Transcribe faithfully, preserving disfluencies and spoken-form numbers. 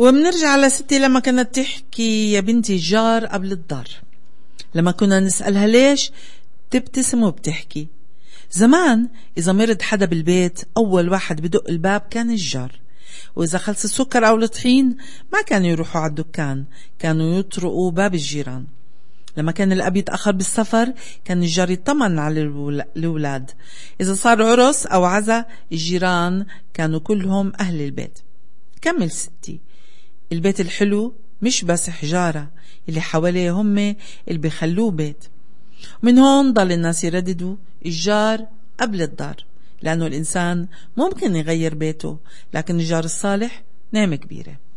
ومنرجع لستي لما كانت تحكي يا بنتي الجار قبل الدار. لما كنا نسألها ليش تبتسم وبتحكي زمان إذا مرض حدا بالبيت أول واحد بدق الباب كان الجار، وإذا خلص السكر أو الطحين ما كانوا يروحوا على الدكان، كانوا يطرقوا باب الجيران. لما كان الأب يتأخر بالسفر كان الجار يطمن على الأولاد. إذا صار عرس أو عزا الجيران كانوا كلهم أهل البيت. كمل ستي، البيت الحلو مش بس حجارة، اللي حواليه هم اللي بيخلوه بيت. من هون ضل الناس يرددوا الجار قبل الدار، لأنه الإنسان ممكن يغير بيته، لكن الجار الصالح نعمة كبيرة.